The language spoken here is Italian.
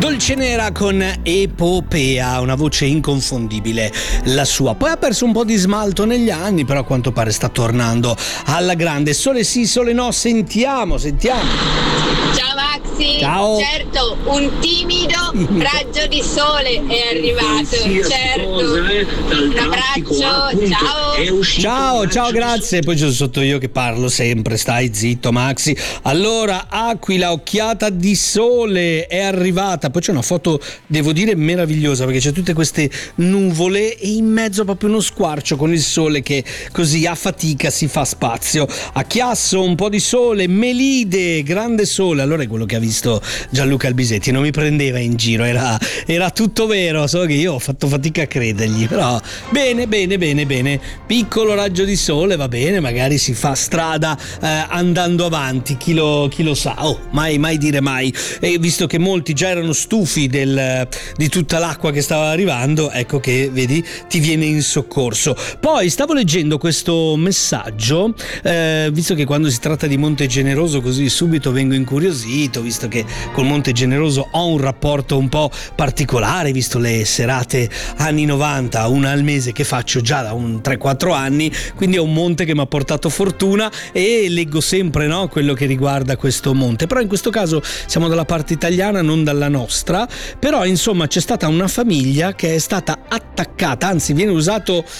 Dolcenera con Epopea, una voce inconfondibile la sua. Poi ha perso un po' di smalto negli anni, però a quanto pare sta tornando alla grande. Sole sì, sole no, sentiamo. Ciao Maxi. Ciao. Certo, un timido raggio di sole è arrivato. Certo. Un abbraccio, Ciao, grazie. Poi sono sotto io che parlo sempre, stai zitto Maxi. Allora, Aquila, occhiata di sole è arrivata. Poi c'è una foto, devo dire, meravigliosa, perché c'è tutte queste nuvole e in mezzo proprio uno squarcio con il sole che così a fatica si fa spazio. A Chiasso un po' di sole, Melide, grande sole. Allora è quello che ha visto Gianluca Albisetti, non mi prendeva in giro, era tutto vero, solo che io ho fatto fatica a credergli, però bene, piccolo raggio di sole, va bene, magari si fa strada andando avanti, chi lo sa. Mai dire mai. E visto che molti già erano stufi di tutta l'acqua che stava arrivando, ecco che vedi ti viene in soccorso. Poi stavo leggendo questo messaggio, visto che quando si tratta di Monte Generoso così subito vengo incuriosito, visto che col Monte Generoso ho un rapporto un po' particolare, visto le serate anni 90, una al mese che faccio già da un 3-4 anni, quindi è un monte che mi ha portato fortuna e leggo sempre, no, quello che riguarda questo monte. Però in questo caso siamo dalla parte italiana, non dalla nostra, però insomma c'è stata una famiglia che è stata attaccata, anzi viene usato